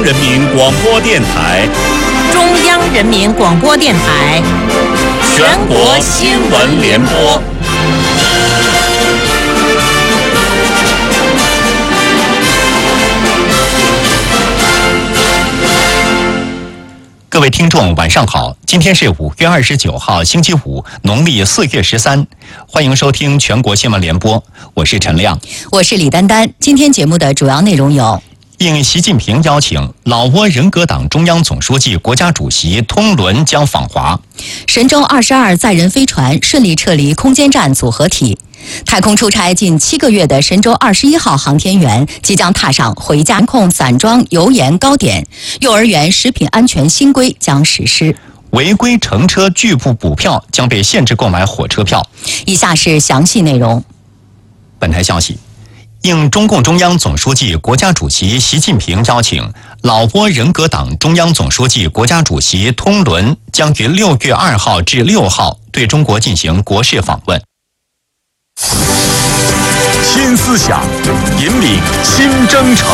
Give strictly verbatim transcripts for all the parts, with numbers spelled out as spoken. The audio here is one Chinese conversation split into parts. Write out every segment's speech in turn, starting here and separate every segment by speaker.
Speaker 1: 人民广播电台、
Speaker 2: 中央人民广播电台
Speaker 1: 全国新闻联播。
Speaker 3: 各位听众，晚上好！今天是五月二十九号，星期五，农历四月十三。欢迎收听全国新闻联播，我是陈亮，
Speaker 2: 我是李丹丹。今天节目的主要内容有：
Speaker 3: 应习近平邀请，老挝人格党中央总书记、国家主席通伦将访华；
Speaker 2: 神舟二十二载人飞船顺利撤离空间站组合体。太空出差近七个月的神舟二十一号航天员即将踏上回家控散装油盐高点，幼儿园食品安全新规将实施。
Speaker 3: 违规乘车拒不补票将被限制购买火车票。
Speaker 2: 以下是详细内容。
Speaker 3: 本台消息，应中共中央总书记、国家主席习近平邀请，老挝人格党中央总书记、国家主席通伦将于六月二号至六号对中国进行国事访问。
Speaker 1: 新思想，引领新征程。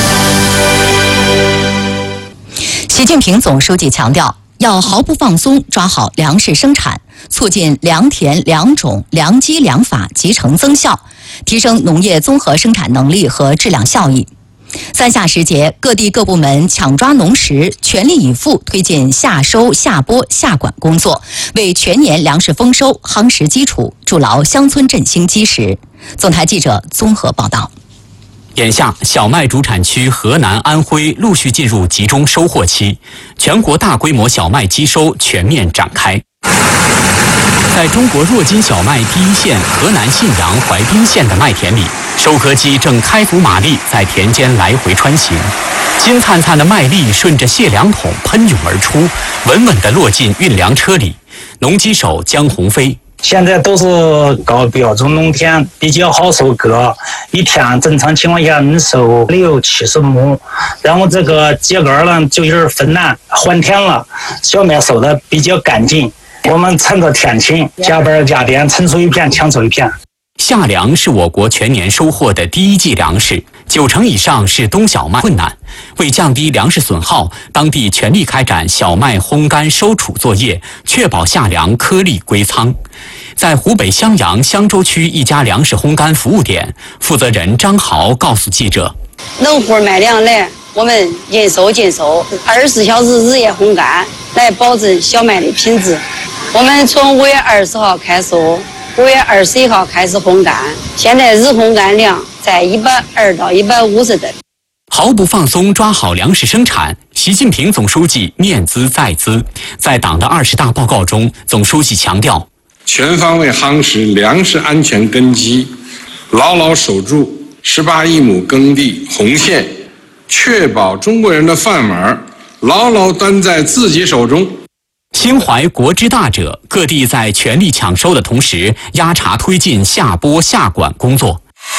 Speaker 2: 习近平总书记强调，要毫不放松抓好粮食生产，促进良田良种良机良法集成增效，提升农业综合生产能力和质量效益。三夏时节，各地各部门抢抓农时，全力以赴推进夏收、夏播、夏管工作，为全年粮食丰收夯实基础，筑牢乡村振兴基石。总台记者综合报道。
Speaker 4: 眼下，小麦主产区河南、安徽陆续进入集中收获期，全国大规模小麦机收全面展开。在中国弱金小麦第一线河南信阳怀滨县的麦田里，收割机正开足马力在田间来回穿行，金灿灿的麦粒顺着卸粮桶喷涌而出，稳稳地落进运粮车里。农机手江鸿飞。
Speaker 5: 现在都是高标准农田，比较好收割，一天正常情况下能收六七十亩。然后这个秸秆呢，就有点分烂换田了，小麦收的比较干净。我们趁着天晴，加班加点，趁收一片抢收一片。
Speaker 4: 夏粮是我国全年收获的第一季粮食，九成以上是冬小麦。困难，为降低粮食损耗，当地全力开展小麦烘干收储作业，确保夏粮颗粒归仓。在湖北襄阳襄州区一家粮食烘干服务点，负责人张豪告诉记者：
Speaker 6: 农户买粮来，我们应收尽收，二十四小时日夜烘干，来保证小麦的品质。我们从五月二十号开收，五月二十一号开始烘干，现在日烘干量在一百二到一百五十吨。
Speaker 4: 毫不放松抓好粮食生产，习近平总书记念兹在兹。在党的二十大报告中，总书记强调，
Speaker 7: 全方位夯实粮食安全根基，牢牢守住十八亿亩耕地红线，确保中国人的饭碗牢牢端在自己手中。
Speaker 4: 心怀国之大者，各地在全力抢收的同时，压茶推进夏播夏管工作。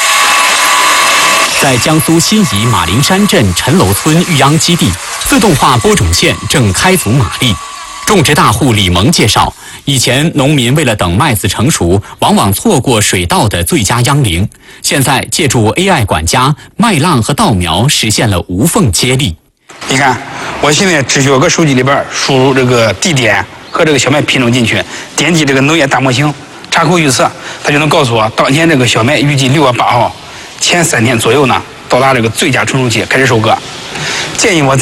Speaker 4: 在江苏新沂马陵山镇陈楼村育秧基地，自动化播种线正开足马力。种植大户李萌介绍，以前农民为了等麦子成熟，往往错过水稻的最佳秧龄。现在借助 A I 管家，麦浪和稻苗实现了无缝接力。
Speaker 8: 你看，我现在只需要搁手机里边输入这个地点和这个小麦品种进去，点击这个农业大模型，插口预测，它就能告诉我当前这个小麦预计六月八号前三天左右呢到达这个最佳成熟期开始收割。建议我